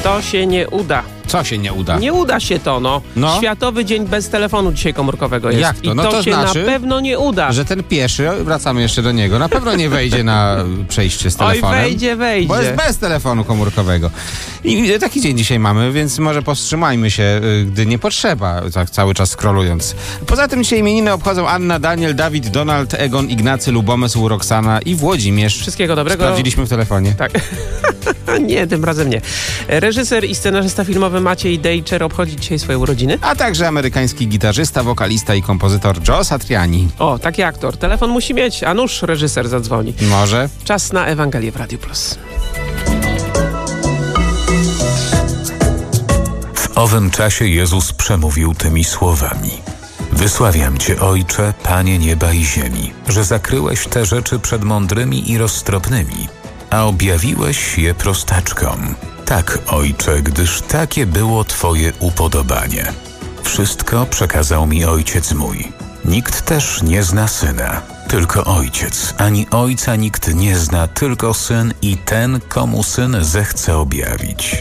To się nie uda. Co się nie uda? Nie uda się to, no. Światowy Dzień bez telefonu dzisiaj komórkowego jest. Jak to? I No to się znaczy, na pewno nie uda. Że ten pieszy, wracamy jeszcze do niego, na pewno nie wejdzie na przejście z telefonem. Oj, wejdzie. Bo jest bez telefonu komórkowego. I taki dzień dzisiaj mamy, więc może powstrzymajmy się, gdy nie potrzeba, tak cały czas scrollując. Poza tym dzisiaj imieniny obchodzą Anna, Daniel, Dawid, Donald, Egon, Ignacy, Lubomysł, Roxana i Włodzimierz. Wszystkiego dobrego. Sprawdziliśmy w telefonie. Tak. Nie, tym razem nie. Reżyser i scenarzysta filmowy Maciej Dejczer obchodzi dzisiaj swoje urodziny. A także amerykański gitarzysta, wokalista i kompozytor Joe Satriani. O, taki aktor. Telefon musi mieć, a nuż reżyser zadzwoni. Może. Czas na Ewangelię w Radio Plus. W owym czasie Jezus przemówił tymi słowami. Wysławiam Cię, Ojcze, Panie nieba i ziemi, że zakryłeś te rzeczy przed mądrymi i roztropnymi, a objawiłeś je prostaczkom. Tak, Ojcze, gdyż takie było Twoje upodobanie. Wszystko przekazał mi Ojciec mój. Nikt też nie zna Syna, tylko Ojciec, ani Ojca nikt nie zna, tylko Syn i ten, komu Syn zechce objawić.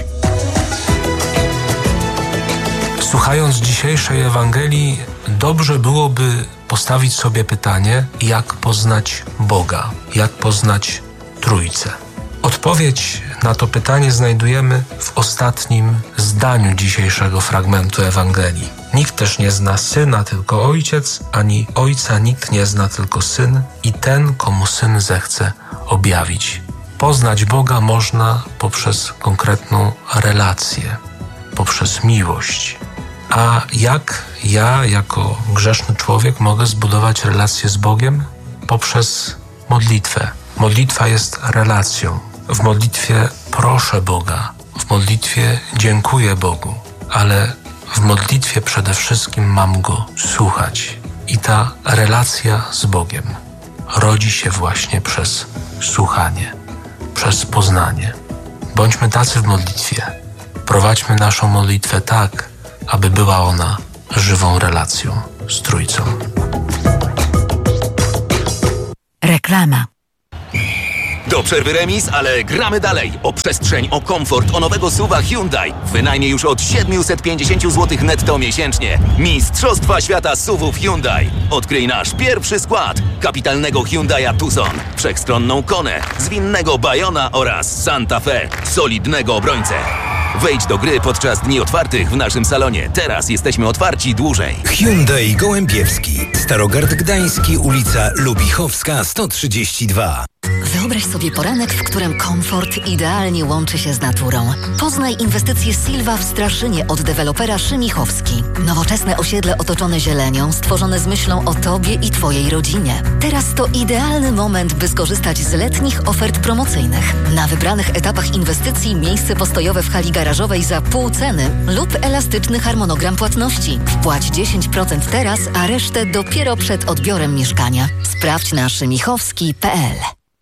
Słuchając dzisiejszej Ewangelii, dobrze byłoby postawić sobie pytanie, jak poznać Boga, jak poznać Trójcę. Odpowiedź na to pytanie znajdujemy w ostatnim zdaniu dzisiejszego fragmentu Ewangelii. Nikt też nie zna Syna, tylko Ojciec, ani Ojca nikt nie zna, tylko Syn i ten, komu Syn zechce objawić. Poznać Boga można poprzez konkretną relację, poprzez miłość. A jak ja, jako grzeszny człowiek, mogę zbudować relację z Bogiem? Poprzez modlitwę. Modlitwa jest relacją. W modlitwie proszę Boga, w modlitwie dziękuję Bogu, ale w modlitwie przede wszystkim mam Go słuchać. I ta relacja z Bogiem rodzi się właśnie przez słuchanie, przez poznanie. Bądźmy tacy w modlitwie. Prowadźmy naszą modlitwę tak, aby była ona żywą relacją z Trójcą. Reklama. Do przerwy remis, ale gramy dalej. O przestrzeń, o komfort, o nowego SUV-a Hyundai. Wynajmie już od 750 zł netto miesięcznie. Mistrzostwa świata SUV-ów Hyundai. Odkryj nasz pierwszy skład. Kapitalnego Hyundai'a Tucson, wszechstronną Konę, zwinnego Bayona oraz Santa Fe, solidnego obrońcę. Wejdź do gry podczas dni otwartych w naszym salonie. Teraz jesteśmy otwarci dłużej. Hyundai Gołębiewski, Starogard Gdański, ulica Lubichowska 132. Wyobraź sobie poranek, w którym komfort idealnie łączy się z naturą. Poznaj inwestycje Silva w Straszynie od dewelopera Szymichowski. Nowoczesne osiedle otoczone zielenią, stworzone z myślą o Tobie i Twojej rodzinie. Teraz to idealny moment, by skorzystać z letnich ofert promocyjnych. Na wybranych etapach inwestycji miejsce postojowe w hali garażowej za pół ceny lub elastyczny harmonogram płatności. Wpłać 10% teraz, a resztę dopiero przed odbiorem mieszkania. Sprawdź na szymichowski.pl.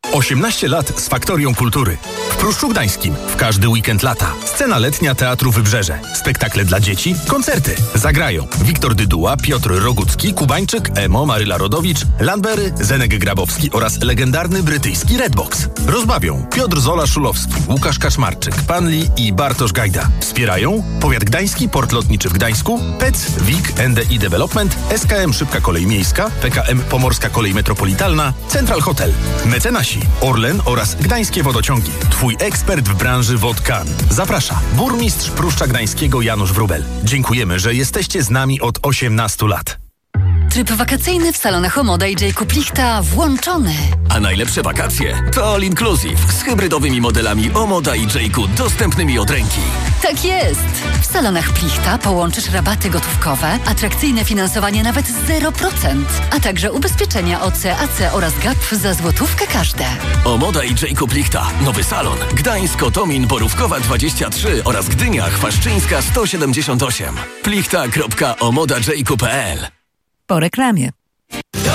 18 lat z Faktorią Kultury. W Pruszczu Gdańskim. W każdy weekend lata. Scena letnia Teatru Wybrzeże. Spektakle dla dzieci. Koncerty. Zagrają Wiktor Dyduła, Piotr Rogucki, Kubańczyk, Emo, Maryla Rodowicz, Landbery, Zenek Grabowski oraz legendarny brytyjski Redbox. Rozbawią Piotr Zola-Szulowski, Łukasz Kaszmarczyk, Pan Lee i Bartosz Gajda. Wspierają Powiat Gdański, Port Lotniczy w Gdańsku, PEC, WIG, NDI Development, SKM Szybka Kolej Miejska, PKM Pomorska Kolej Metropolitalna, Central Hotel. Mecenasi Orlen oraz Gdańskie Wodociągi. Twój ekspert w branży wod KAN. Zaprasza burmistrz Pruszcza Gdańskiego Janusz Wróbel. Dziękujemy, że jesteście z nami od 18 lat. Tryb wakacyjny w salonach Omoda i Jacob Lichta włączony. A najlepsze wakacje to All Inclusive z hybrydowymi modelami Omoda i Jacob dostępnymi od ręki. Tak jest! W salonach Plichta połączysz rabaty gotówkowe, atrakcyjne finansowanie nawet 0%, a także ubezpieczenia OC, AC oraz GAP za złotówkę każde. Omoda i Jacob Lichta. Nowy salon. Gdańsk, Otomin, Borówkowa 23 oraz Gdynia, Chwaszczyńska 178. plichta.omodajacob.pl. Po reklamie.